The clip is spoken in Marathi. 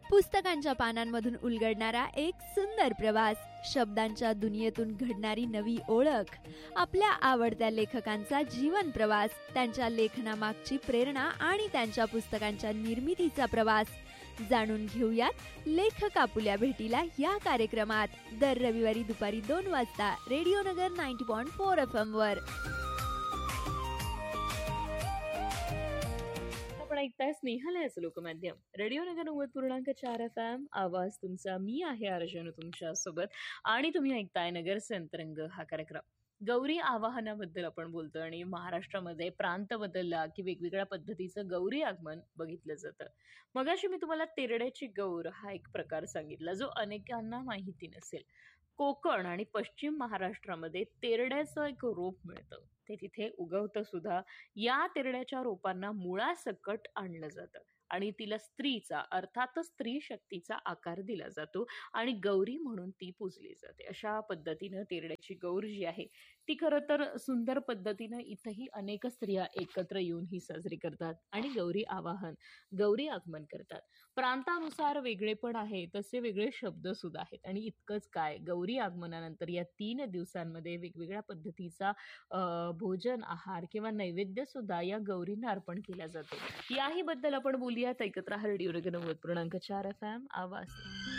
पुस्तकांच्या पानांमधून उलगडणारा एक सुंदर प्रवास, शब्दांच्या दुनियेतून घडणारी नवी ओळख, आपल्या आवडत्या लेखकांचा जीवन प्रवास, त्यांच्या लेखनामागची प्रेरणा आणि त्यांच्या पुस्तकांच्या निर्मितीचा प्रवास जाणून घेऊयात लेखक आपुल्या भेटीला या कार्यक्रमात दर रविवारी दुपारी 2 वाजता रेडिओ नगर 90.4 FM वर. आपण ऐकताय स्नेहालयाचं लोकमाध्यम रेडिओ नगर 90.4 FM. आवाज तुमचा. मी आहे अर्जुन तुमच्या सोबत आणि तुम्ही ऐकताय नगर संतरंग हा कार्यक्रम. गौरी आवाहनाबद्दल आपण बोलतो आणि महाराष्ट्रामध्ये प्रांत बदलला की वेगवेगळ्या पद्धतीचं गौरी आगमन बघितलं जातं. मगाशी मी तुम्हाला तेरड्याची गौर हा एक प्रकार सांगितला जो अनेकांना माहिती नसेल. कोकण आणि पश्चिम महाराष्ट्रामध्ये तेरड्याचं एक रोप मिळतं, ते तिथे उगवतं सुद्धा. या तेरड्याच्या रोपांना मुळासकट आणलं जातं आणि तिला स्त्रीचा अर्थातच स्त्री शक्तीचा आकार दिला जातो आणि गौरी म्हणून ती पूजली जाते. अशा पद्धतीनं तेरड्याची गौर जी आहे ती खरं तर सुंदर पद्धतीनं इथंही अनेक स्त्रिया एकत्र येऊन ही साजरी करतात आणि गौरी आवाहन, गौरी आगमन करतात. प्रांतानुसार वेगळेपण आहे, तसे वेगळे शब्द सुद्धा आहेत. आणि इतकंच काय, गौरी आगमनानंतर या 3 दिवसांमध्ये वेगवेगळ्या पद्धतीचा भोजन आहार किंवा नैवेद्य सुद्धा या गौरींना अर्पण केला जातो. याही बद्दल आपण बोलूयात. ऐकत राहा रेडिओ नगर 90.4 FM. आवाज